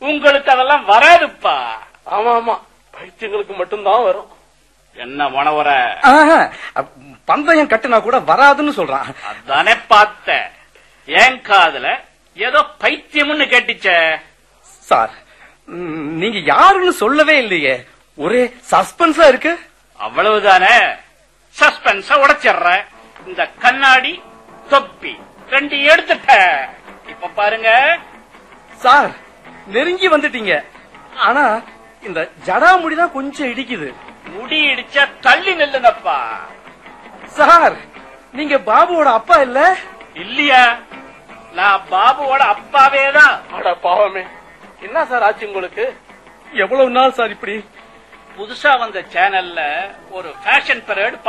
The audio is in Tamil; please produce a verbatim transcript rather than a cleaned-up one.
உங்களுக்கு அதெல்லாம் வராதுப்பா. ஆமா ஆமா, பைத்தியங்களுக்கு மட்டும்தான் வரும். என்ன மனவர பந்தயம் கட்டுனா கூட வராதுன்னு சொல்றான். அதானே பார்த்த ஏன் காதுல ஏதோ பைத்தியம்னு கேட்டுச்ச. சார், நீங்க யாருன்னு சொல்லவே இல்லையே, ஒரே சஸ்பென்ஸா இருக்கு. அவ்வளவுதானே, சஸ்பென்ஸ உடைச்சிடுற. இந்த கண்ணாடி தொப்பி ரெண்டு எடுத்துட்ட. இப்ப பாருங்க சார், நெருங்கி வந்துட்டீங்க. ஆனா இந்த ஜடா முடிதான் கொஞ்சம் இடிக்குது. முடி இடிச்சா தள்ளி நில்லுனப்பா. சார், நீங்க பாபுவோட அப்பா இல்ல? இல்லையா, நான் பாபுவோட அப்பாவே தான். அட பாவமே, என்ன சார் ஆச்சு உங்களுக்கு? எவ்வளவு நாள் சார் இப்படி? புதுசா வந்த சேனல்ல ஒரு ஃபேஷன் பரேட்